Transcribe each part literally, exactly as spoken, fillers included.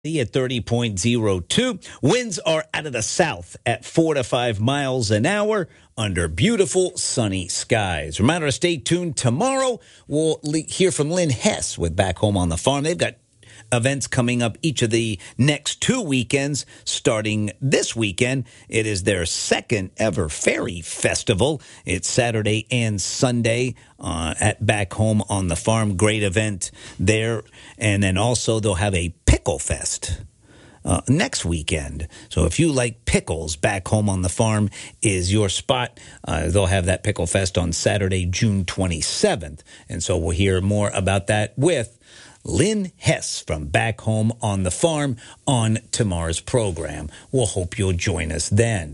At thirty point zero two. Winds are out of the south at four to five miles an hour under beautiful sunny skies. Remember to stay tuned tomorrow. We'll le- hear from Lynn Hess with Back Home on the Farm. They've got events coming up each of the next two weekends. Starting this weekend, it is their second ever Fairy Festival. It's Saturday and Sunday uh, at Back Home on the Farm. Great event there. And then also they'll have a Pickle Fest uh, next weekend. So if you like pickles, Back Home on the Farm is your spot. Uh, they'll have that Pickle Fest on Saturday, June twenty-seventh. And so we'll hear more about that with Lynn Hess from Back Home on the Farm on tomorrow's program. We'll hope you'll join us then.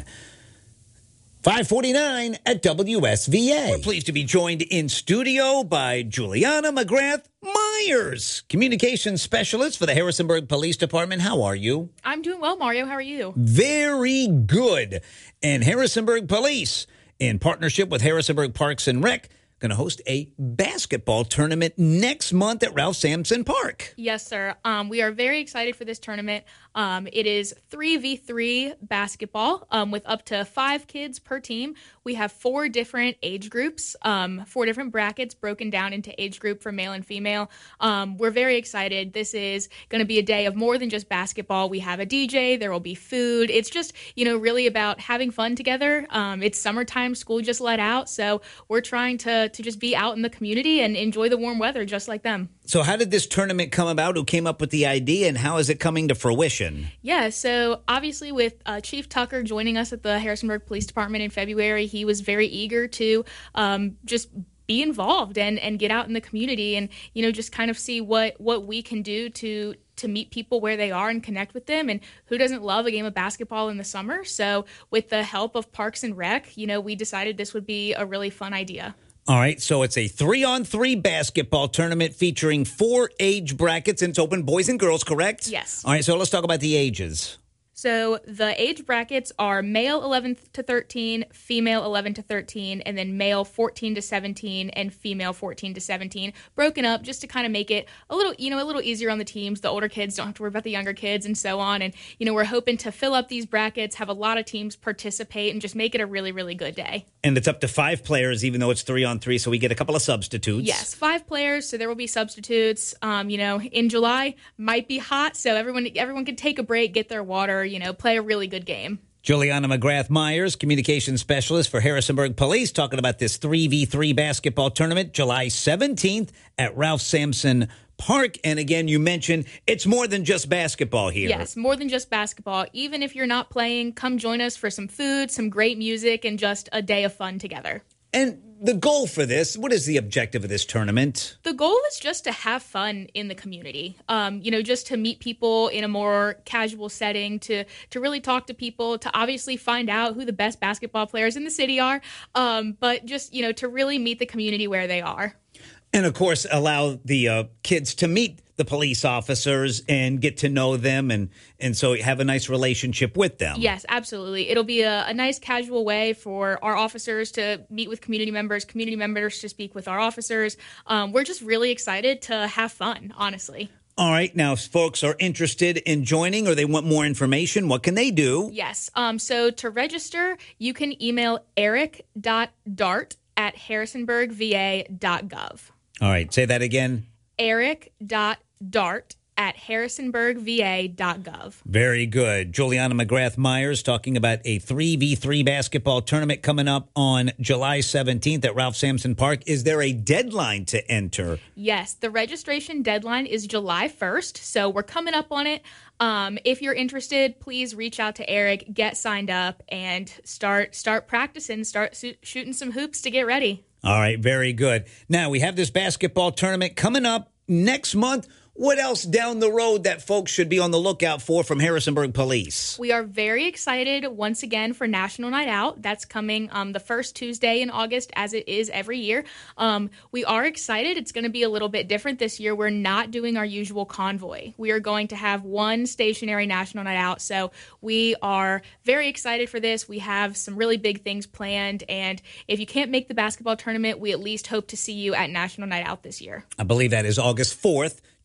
five forty-nine at W S V A. We're pleased to be joined in studio by Juliana McGrath Myers, communications specialist for the Harrisonburg Police Department. How are you? I'm doing well, Mario. How are you? Very good. And Harrisonburg Police, in partnership with Harrisonburg Parks and Rec, going to host a basketball tournament next month at Ralph Sampson Park. Yes, sir. Um, we are very excited for this tournament. Um, it is three v three basketball um, with up to five kids per team. We have four different age groups, um, four different brackets broken down into age group for male and female. Um, we're very excited. This is going to be a day of more than just basketball. We have a D J. There will be food. It's just, you know, really about having fun together. Um, it's summertime. School just let out. So we're trying to, to just be out in the community and enjoy the warm weather just like them. So how did this tournament come about? Who came up with the idea, and how is it coming to fruition? Yeah, so obviously with uh, Chief Tucker joining us at the Harrisonburg Police Department in February, he was very eager to um, just be involved and, and get out in the community and, you know, just kind of see what, what we can do to to meet people where they are and connect with them. And who doesn't love a game of basketball in the summer? So with the help of Parks and Rec, you know, we decided this would be a really fun idea. All right, so it's a three-on-three basketball tournament featuring four age brackets, and it's open boys and girls, correct? Yes. All right, so let's talk about the ages. So the age brackets are male eleven to thirteen, female eleven to thirteen, and then male fourteen to seventeen and female fourteen to seventeen, broken up just to kind of make it a little, you know, a little easier on the teams. The older kids don't have to worry about the younger kids and so on. And, you know, we're hoping to fill up these brackets, have a lot of teams participate, and just make it a really, really good day. And it's up to five players, even though it's three on three, so we get a couple of substitutes. Yes, five players, so there will be substitutes. Um, you know, in July, might be hot, so everyone everyone can take a break, get their water, you know, play a really good game. Juliana McGrath Myers, communications specialist for Harrisonburg Police, talking about this three v three basketball tournament, July seventeenth at Ralph Sampson Park. And again, you mentioned it's more than just basketball here. Yes, more than just basketball. Even if you're not playing, come join us for some food, some great music, and just a day of fun together. And the goal for this, what is the objective of this tournament? The goal is just to have fun in the community. Um, you know, just to meet people in a more casual setting, to to really talk to people, to obviously find out who the best basketball players in the city are, um, but just, you know, to really meet the community where they are. And, of course, allow the uh, kids to meet the police officers and get to know them and, and so have a nice relationship with them. Yes, absolutely. It'll be a, a nice casual way for our officers to meet with community members, community members to speak with our officers. Um, we're just really excited to have fun, honestly. All right. Now, if folks are interested in joining or they want more information, what can they do? Yes. Um, so to register, you can email eric dot dart at harrisonburg v a dot gov. All right. Say that again. eric dot dart at harrisonburg v a dot gov. Very good. Juliana McGrath Myers talking about a three v three basketball tournament coming up on July seventeenth at Ralph Sampson Park. Is there a deadline to enter? Yes, the registration deadline is July first, so we're coming up on it. Um, if you're interested, please reach out to Eric, get signed up, and start start practicing, start su- shooting some hoops to get ready. All right, very good. Now, we have this basketball tournament coming up next month. What else down the road that folks should be on the lookout for from Harrisonburg Police? We are very excited once again for National Night Out. That's coming um, the first Tuesday in August, as it is every year. Um, we are excited. It's going to be a little bit different this year. We're not doing our usual convoy. We are going to have one stationary National Night Out. So we are very excited for this. We have some really big things planned. And if you can't make the basketball tournament, we at least hope to see you at National Night Out this year. I believe that is August fourth.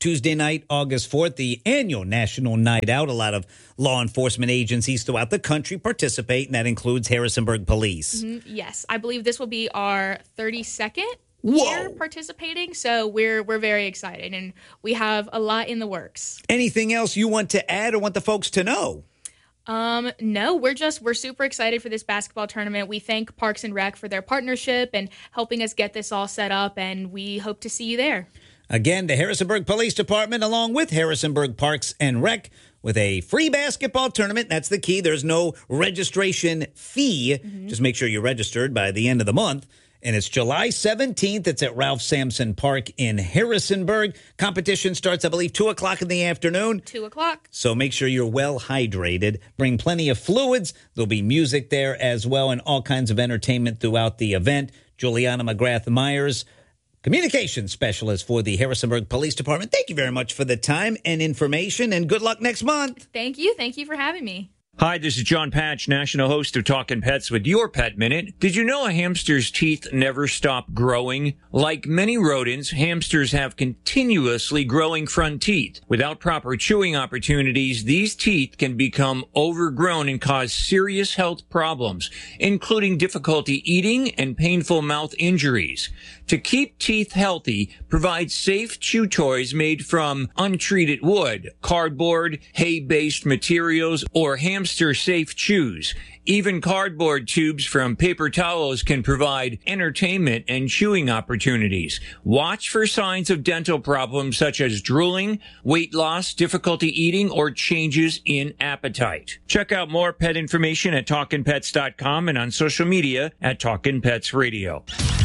Tuesday night, August fourth, the annual National Night Out. A lot of law enforcement agencies throughout the country participate, and that includes Harrisonburg Police. Mm-hmm. Yes, I believe this will be our thirty-second Whoa. year participating, so we're we're very excited, and we have a lot in the works. Anything else you want to add or want the folks to know? Um, no, we're just, we're super excited for this basketball tournament. We thank Parks and Rec for their partnership and helping us get this all set up, and we hope to see you there. Again, the Harrisonburg Police Department, along with Harrisonburg Parks and Rec, with a free basketball tournament. That's the key. There's no registration fee. Mm-hmm. Just make sure you're registered by the end of the month. And it's July seventeenth. It's at Ralph Sampson Park in Harrisonburg. Competition starts, I believe, two o'clock in the afternoon. two o'clock. So make sure you're well hydrated. Bring plenty of fluids. There'll be music there as well and all kinds of entertainment throughout the event. Juliana McGrath Myers, Communications Specialist for the Harrisonburg Police Department. Thank you very much for the time and information, and good luck next month. Thank you. Thank you for having me. Hi, this is John Patch, national host of Talkin' Pets with your Pet Minute. Did you know a hamster's teeth never stop growing? Like many rodents, hamsters have continuously growing front teeth. Without proper chewing opportunities, these teeth can become overgrown and cause serious health problems, including difficulty eating and painful mouth injuries. To keep teeth healthy, provide safe chew toys made from untreated wood, cardboard, hay-based materials, or hamster-safe chews. Even cardboard tubes from paper towels can provide entertainment and chewing opportunities. Watch for signs of dental problems such as drooling, weight loss, difficulty eating, or changes in appetite. Check out more pet information at talkin pets dot com and on social media at Talkin' Pets Radio.